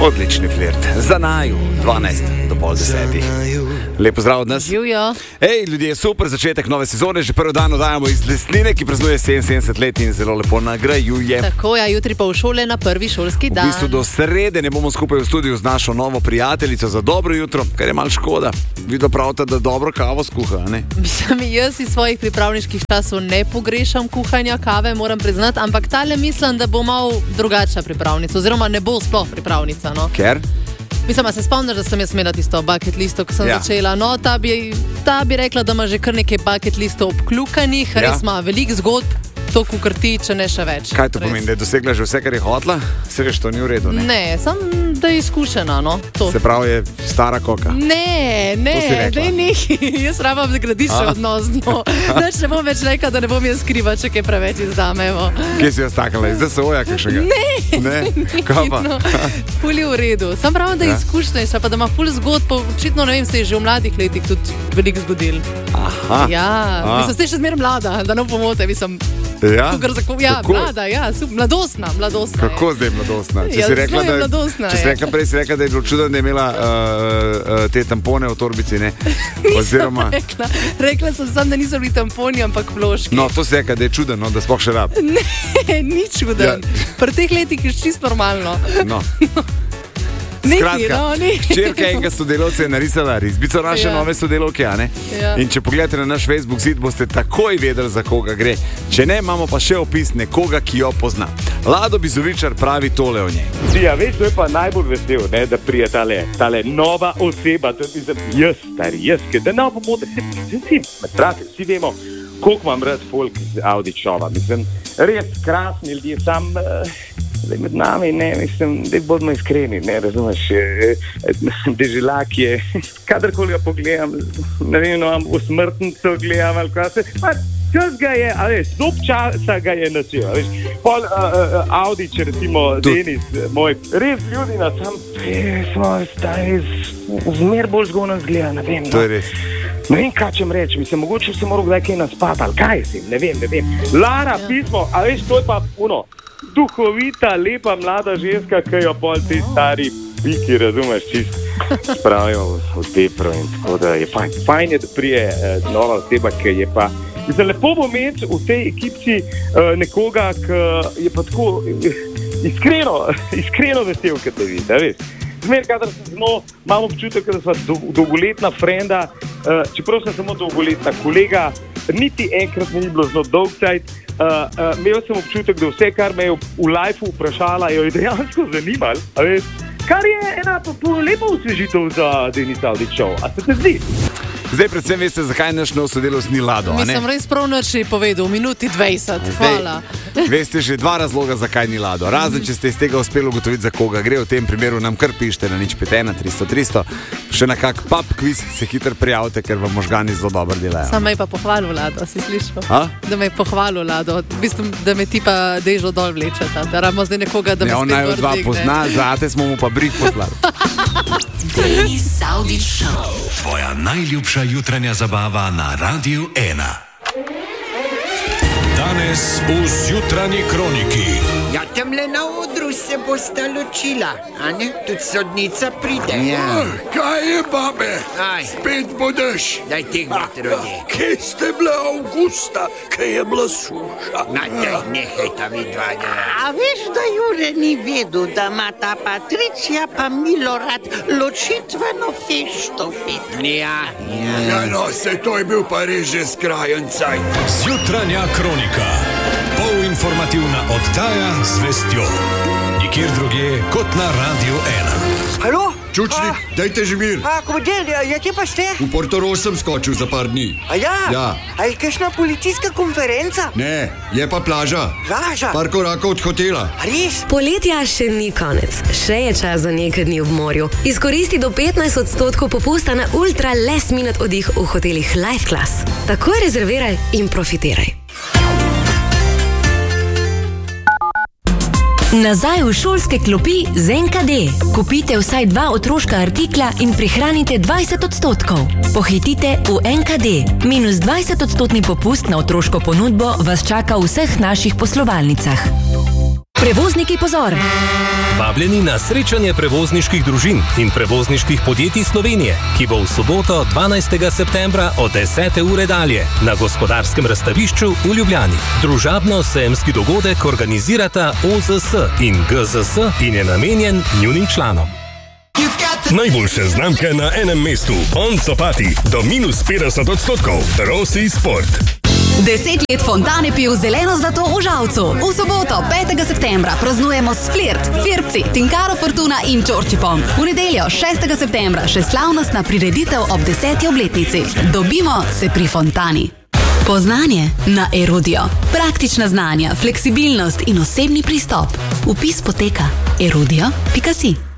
Odlični flirt. Za naju, 12 do pol 10. Lep pozdrav od nas. Živijo. Ej, ljudje, super začetek nove sezone. Že prvi dan oddajamo iz Lesline, ki praznuje 77 let in zelo lepo nagrajuje. Tako, ja, jutri pa v šole na prvi šolski dan. V bistvu do srede ne bomo skupaj v studiu z našo novo prijateljico za dobro jutro, kar je malo škoda. Vidno pravite, da dobro kavo skuha, ne? Jaz iz svojih pripravniških časov ne pogrešam kuhanja kave, moram priznati, ampak tale mislim, da bo malo drugačna pripravnica, oziroma ne bo sploh pripravnica. No. Ker? Mislim, da se spomniš, da sem jaz imela tisto bucket listo, ko sem začela. No, ta bi rekla, da ima že kar nekaj bucket listov obkljukanih, res ima veliko zgodb, to kukrti, če ne še več. Kaj to pomeni, da je dosegla že vse, kar je hotla? Se veš, to ni v redu, ne? Ne, sam da je izkušena, no. To. Se pravi, je stara koka. Ne, da je nekaj. Jaz rabam zgraditi še odnos z njo. Neč ne bom več rekla, da ne bom jaz skriva, če kaj preveč izdam, evo. Kje si jaz takala? Iz DSO-ja kakšnega? Ne. Kaj pa? Ful je v redu. Sam pravim, da je izkušnejša, pa da ima ful zgodb, očitno, ne vem, se je že v mladih letih tudi veliko zgodil. Aha. Ja, mislim, ste še zmer mlada, da ne pomote, mislim. Ja? Mlada, ja, mladostna. Kako zdaj mladostna? Če si rekla prej, si rekla, da je bilo čudno, da je imela te tampone v torbici, ne? Oziroma... Rekla sem sam, da niso bili tamponi, ampak vložki. No, to si rekla, da je čudno, no, da sploh še rab. Ne, ni čuden. Pri teh letih je čisto normalno. No. Skratka, hčerka enega sodelavca je narisala risbico naše nove sodelavke, a ne? Ja. In če pogledate na naš Facebook zid, boste takoj vedeli, za koga gre. Če ne, imamo pa še opis nekoga, ki jo pozna. Lado Bizovičar pravi tole o njej. Ja, veš, to je pa najbolj vesel, ne, da prije tale nova oseba, to je jaz, ker da ne bo pomote, vsi vemo, koliko imam rad folk z Audi šova, mislim, res krasni ljudje, sam... Zdaj med nami, ne, mislim, da bodimo iskreni, ne, razumeš, deželak je, kadarkoli ga pogledam, ne vem, v smrtnico gledam, ali kaj se, pa čas ga je, a veš, zop časa ga je načel, a veš, pol Audi, če recimo Denis, moj, res ljudi na sam, svoj stari, zmer bolj zgono zgleda, ne vem, no. To je res. Ne vem, kaj čem reči, mislim, mogoče se moral kdaj kaj naspati, ali kaj si, ne vem. Lara, pismo, a veš, to je pa puno. Duhovita, lepa mlada ženska, ki jo pol te stari piki, razumeš, čist spravijo v tepro in tako da je fajn je, da prije nova oseba, ki je pa, mislim, lepo bo imeti v tej ekipci nekoga, ki je pa tako iskreno vesel, kot te vidi, da veš. Zmer, kadar sem zelo, imam občutek, da sva dolgoletna frenda, čeprav sem samo dolgoletna kolega, niti enkrat mi ni bilo zelo dolg cajt, imel sem občutek, da vse, kar me je v lifeu vprašala, jo je dejansko zanimalo, a veš, kar je ena lepa osvežitev za Denis Audić Show, a se te zdi? Zdaj predvsem veste, zakaj naš nov sodelavec ni Lado, a ne? Mislim, res prav nič ni povedal, v minuti 20, hvala. Veste že dva razloga, zakaj ni Lado. Razen, če ste iz tega uspeli ugotoviti, za koga gre, v tem primeru nam kar pišite na 051 300 300. Še na kak pub quiz se hitro prijavite, ker vam možgani zelo dobro delajo. Sam me je pa pohvalil Lado, si slišal? A? Da me je pohvalil Lado, v bistvu, da me ti pa dežo dol vlečeta, da rabimo zdaj nekoga, da me spet naj od dva pozna, zate smo mu pa brief poslali. Denis Audić Show. Tvoja najljubša jutranja zabava na Radiu 1. Danes v Zjutranji kroniki. Ja, temle na odru se bosta ločila, a ne? Tudi sodnica pride. Ja. Kaj je, babe? Aj. Spet bodaš? Daj teh vetrode. Kje ste bile avgusta, kaj je bila suša? Na, daj, nehajta vidva. A veš, da Jure ni vedel, da ima ta Patricija pa Milorad ločitveno fešto fit? Ja. Ja, no, se to je bil pa res že skrajen cajt. Zjutranja kronika. Polinformativna oddaja z vestjo. Nikjer drugje kot na Radiu 1. Halo? Čučnik, dajte že mir. Komadel, ja kje pa ste? V Portorož sem skočil za par dni. A ja? Ja. A je kakšna policijska konferenca? Ne, je pa plaža. Plaža? Par korakov od hotela. A res? Poletja še ni konec. Še je čas za nekaj dni v morju. Izkoristi do 15% popusta na ultra last minute oddih v hotelih Life Class. Takoj rezerviraj in profitiraj. Nazaj v šolske klopi z NKD. Kupite vsaj 2 otroška artikla in prihranite 20%. Pohitite v NKD. Minus 20% popust na otroško ponudbo vas čaka v vseh naših poslovalnicah. Prevozniki pozor! Vabljeni na srečanje prevozniških družin in prevozniških podjetij Slovenije, ki bo v soboto 12. septembra od 10. ure dalje na Gospodarskem razstavišču v Ljubljani. Družabno-sejemski dogodek organizirata OZS in GZS in je namenjen njunim članom. Najboljše znamke na enem mestu. On Copati do -50%. Rossi Sport. 10 let Fontane pije v zeleno zlato v Žalcu. V soboto, 5. septembra, praznujemo s Flirt, Firpci, Tinkaro Fortuna in Čorčipom. V nedeljo, 6. septembra, še slavnostna prireditev ob 10. obletnici. Dobimo se pri Fontani. Poznanje na Erudio. Praktična znanja, fleksibilnost in osebni pristop. Vpis poteka erudio.si.